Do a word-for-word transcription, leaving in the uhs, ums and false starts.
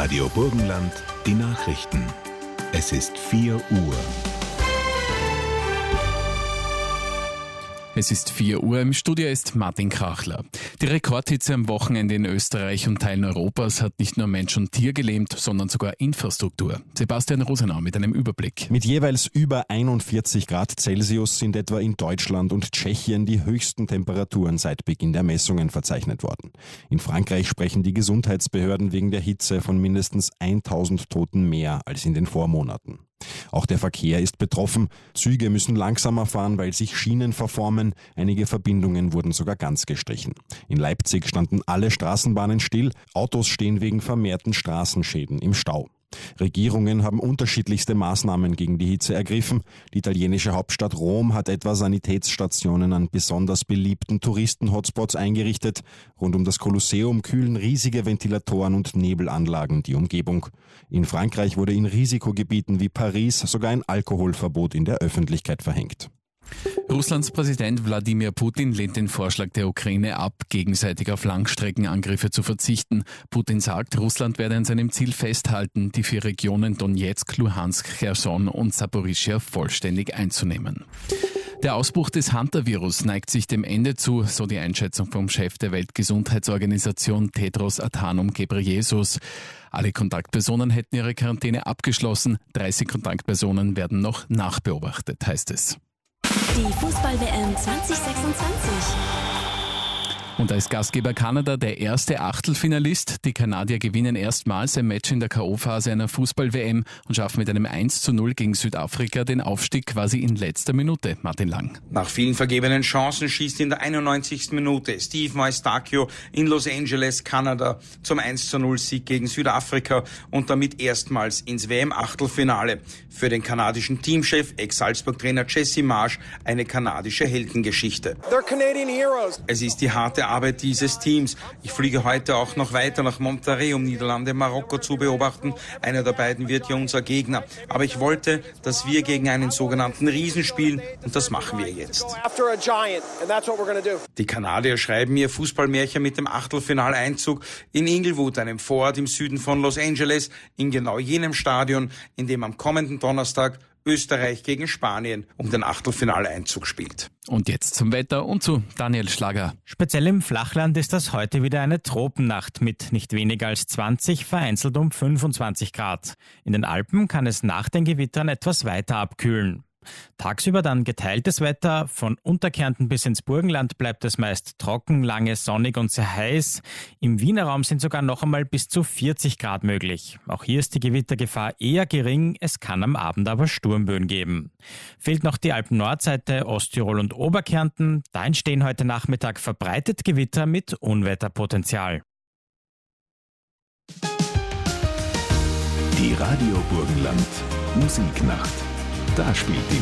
Radio Burgenland, die Nachrichten. Es ist vier Uhr. Es ist vier Uhr, im Studio ist Martin Krachler. Die Rekordhitze am Wochenende in Österreich und Teilen Europas hat nicht nur Mensch und Tier gelähmt, sondern sogar Infrastruktur. Sebastian Rosenau mit einem Überblick. Mit jeweils über einundvierzig Grad Celsius sind etwa in Deutschland und Tschechien die höchsten Temperaturen seit Beginn der Messungen verzeichnet worden. In Frankreich sprechen die Gesundheitsbehörden wegen der Hitze von mindestens tausend Toten mehr als in den Vormonaten. Auch der Verkehr ist betroffen. Züge müssen langsamer fahren, weil sich Schienen verformen. Einige Verbindungen wurden sogar ganz gestrichen. In Leipzig standen alle Straßenbahnen still. Autos stehen wegen vermehrten Straßenschäden im Stau. Regierungen haben unterschiedlichste Maßnahmen gegen die Hitze ergriffen. Die italienische Hauptstadt Rom hat etwa Sanitätsstationen an besonders beliebten Touristen-Hotspots eingerichtet. Rund um das Kolosseum kühlen riesige Ventilatoren und Nebelanlagen die Umgebung. In Frankreich wurde in Risikogebieten wie Paris sogar ein Alkoholverbot in der Öffentlichkeit verhängt. Russlands Präsident Wladimir Putin lehnt den Vorschlag der Ukraine ab, gegenseitig auf Langstreckenangriffe zu verzichten. Putin sagt, Russland werde an seinem Ziel festhalten, die vier Regionen Donetsk, Luhansk, Cherson und Saporischschja vollständig einzunehmen. Der Ausbruch des Hantavirus neigt sich dem Ende zu, so die Einschätzung vom Chef der Weltgesundheitsorganisation Tedros Adhanom Ghebreyesus. Alle Kontaktpersonen hätten ihre Quarantäne abgeschlossen, dreißig Kontaktpersonen werden noch nachbeobachtet, heißt es. Die Fußball-W M zwanzig sechsundzwanzig. Und als Gastgeber Kanada der erste Achtelfinalist. Die Kanadier gewinnen erstmals ein Match in der K O-Phase einer Fußball-W M und schaffen mit einem eins zu null gegen Südafrika den Aufstieg quasi in letzter Minute. Martin Lang. Nach vielen vergebenen Chancen schießt in der einundneunzigsten Minute Steve Moistakio in Los Angeles, Kanada, zum eins zu null Sieg gegen Südafrika und damit erstmals ins W M-Achtelfinale. Für den kanadischen Teamchef, Ex-Salzburg-Trainer Jesse Marsch, eine kanadische Heldengeschichte. They're Canadian heroes. Es ist die harte Arbeit dieses Teams. Ich fliege heute auch noch weiter nach Monterrey, um Niederlande, Marokko zu beobachten. Einer der beiden wird ja unser Gegner. Aber ich wollte, dass wir gegen einen sogenannten Riesen spielen und das machen wir jetzt. Die Kanadier schreiben ihr Fußballmärchen mit dem Achtelfinaleinzug in Inglewood, einem Vorort im Süden von Los Angeles, in genau jenem Stadion, in dem am kommenden Donnerstag Österreich gegen Spanien um den Achtelfinaleinzug spielt. Und jetzt zum Wetter und zu Daniel Schlager. Speziell im Flachland ist das heute wieder eine Tropennacht mit nicht weniger als zwanzig, vereinzelt um fünfundzwanzig Grad. In den Alpen kann es nach den Gewittern etwas weiter abkühlen. Tagsüber dann geteiltes Wetter. Von Unterkärnten bis ins Burgenland bleibt es meist trocken, lange sonnig und sehr heiß. Im Wiener Raum sind sogar noch einmal bis zu vierzig Grad möglich. Auch hier ist die Gewittergefahr eher gering, es kann am Abend aber Sturmböen geben. Fehlt noch die Alpen-Nordseite, Osttirol und Oberkärnten. Da entstehen heute Nachmittag verbreitet Gewitter mit Unwetterpotenzial. Die Radio Burgenland Musiknacht. Da spielt die